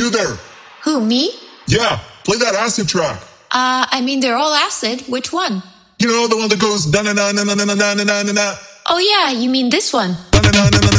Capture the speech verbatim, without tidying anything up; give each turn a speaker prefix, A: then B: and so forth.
A: you there?
B: Who, me?
A: Yeah, play that acid track.
B: Uh, I mean, they're all acid. Which one?
A: You know, the one that goes da na na na na na na na na na.
B: Oh yeah, you mean this one.
A: Da na na na na.